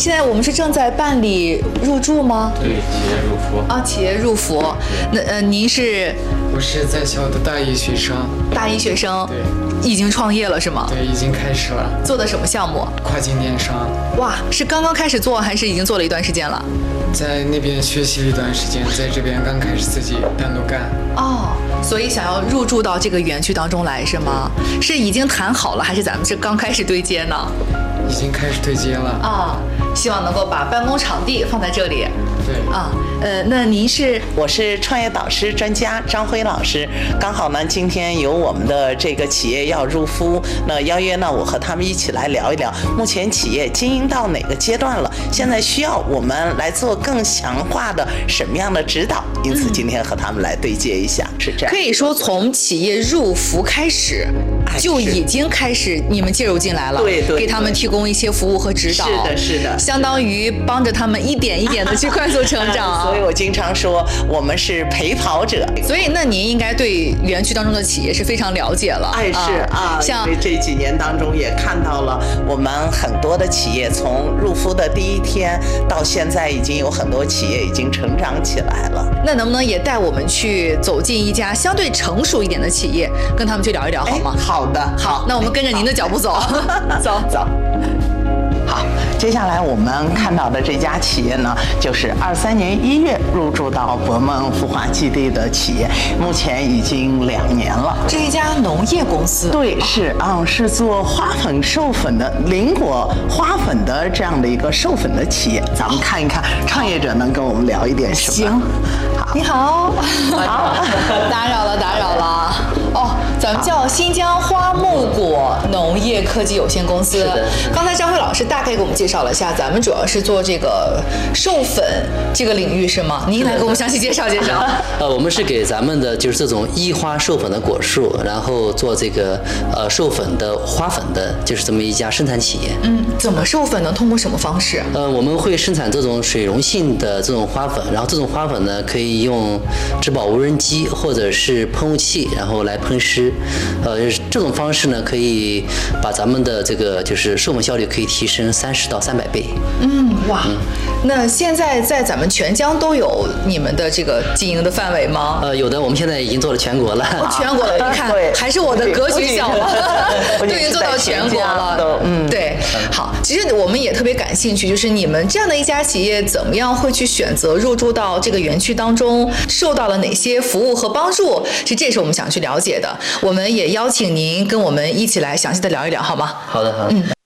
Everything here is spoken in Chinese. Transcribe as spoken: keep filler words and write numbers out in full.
现在我们是正在办理入驻吗？ 对，企业入服。 啊，企业入服。那呃，您是？ 我是在校的大一学生。 大一学生。 对。 已经创业了是吗？ 对，已经开始了。 做的什么项目？ 跨境电商。 哇，是刚刚开始做，还是已经做了一段时间了？ 在那边学习了一段时间，在这边刚开始自己单独干。 哦，所以想要入驻到这个园区当中来是吗？是已经谈好了，还是咱们是刚开始对接呢？ 已经开始对接了。 啊，希望能够把办公场地放在这里。 对。 啊，呃，那您是？ 我是创业导师专家张辉老师，刚好呢，今天有我们的这个企业要入夫，那邀约呢，我和他们一起来聊一聊，目前企业经营到哪个阶段了？现在需要我们来做更强化的什么样的指导？因此今天和他们来对接一下，是这样。 可以说从企业入服开始。就已经开始你们介入进来了， 对 对, 对， 给他们提供一些服务和指导， 是的，是的， 相当于帮着他们一点一点的去快速成长。 所以我经常说我们是陪跑者。 所以那您应该对园区当中的企业是非常了解了。 哎，是啊，像这几年当中也看到了我们很多的企业从入夫的第一天到现在，已经有很多企业已经成长起来了。 那能不能也带我们去走进一家相对成熟一点的企业，跟他们去聊一聊好吗？ 好的， 好，那我们跟着您的脚步走，走走。好，接下来我们看到的这家企业呢，就是二三年一月入驻到博梦孵化基地的企业，目前已经两年了。 这一家农业公司， 对，是啊、嗯，是做花粉授粉的，林果花粉的这样的一个授粉的企业。咱们看一看，创业者能跟我们聊一点什么？ 行，你好，好，打扰了，打扰了。哦，咱们叫新疆花木果农业科技有限公司。刚才张辉老师大概给我们介绍了一下，咱们主要是做这个授粉这个领域是吗？您来给我们详细介绍介绍。 呃，我们是给咱们的就是这种一花授粉的果树，然后做这个呃授粉的花粉的，就是这么一家生产企业。 嗯，怎么授粉呢？通过什么方式？ 呃，我们会生产这种水溶性的这种花粉，然后这种花粉呢可以用质保无人机或者是喷雾器，然后来喷湿。呃，这种方式呢可以把咱们的这个就是授粉效率可以提升三十到三百倍。 嗯，哇，嗯、那现在在咱们全疆都有你们的这个经营的范围吗？ 呃，有的，我们现在已经做了全国了。 哦，全国了，你看，还是我的格局小吗？都已经做到全国了。嗯，对。好，其实我们也特别感兴趣，就是你们这样的一家企业，怎么样会去选择入驻到这个园区当中，受到了哪些服务和帮助？其实这是我们想去了解的。我们也邀请您跟我们一起来详细的聊一聊，好吗？ 好的，好的。嗯。